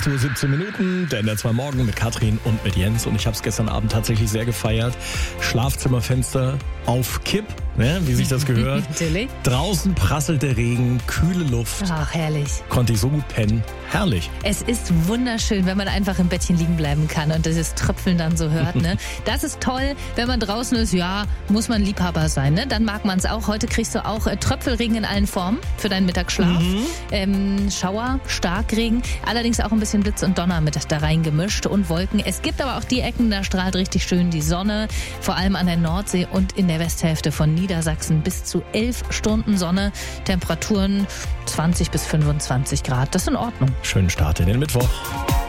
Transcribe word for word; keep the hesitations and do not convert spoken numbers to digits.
acht Uhr siebzehn Minuten, der N R zwei Morgen mit Katrin und mit Jens. Und ich habe es gestern Abend tatsächlich sehr gefeiert. Schlafzimmerfenster auf Kipp, ne, wie sich das gehört. Natürlich. Draußen prasselt der Regen, kühle Luft. Ach, herrlich. Konnte ich so gut pennen. Herrlich. Es ist wunderschön, wenn man einfach im Bettchen liegen bleiben kann und dieses Tröpfeln dann so hört. Ne? Das ist toll. Wenn man draußen ist, ja, muss man Liebhaber sein. Ne? Dann mag man es auch. Heute kriegst du auch äh, Tröpfelregen in allen Formen für deinen Mittagsschlaf. Mhm. Ähm, Schauer, Starkregen, allerdings auch ein bisschen Blitz und Donner mit da reingemischt und Wolken. Es gibt aber auch die Ecken, da strahlt richtig schön die Sonne, vor allem an der Nordsee und in der Westhälfte von Niedersachsen bis zu elf Stunden Sonne. Temperaturen zwanzig bis fünfundzwanzig Grad. Das ist in Ordnung. Schönen Start in den Mittwoch.